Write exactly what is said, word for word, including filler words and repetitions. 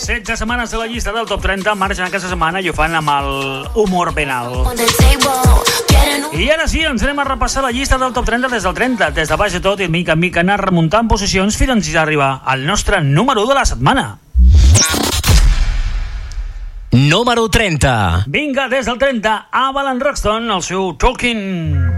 setze setmanes de la llista del top trenta marxen aquesta setmana i ho fan amb el humor ben alt. I ara sí, ens anem a repassar la llista del top trenta des del trenta, des de baix de tot i mica en mica anar remuntant posicions fins a arribar al nostre número u de la setmana. Número trenta. Vinga, des del trenta, Avalon Roxton, el seu Talking.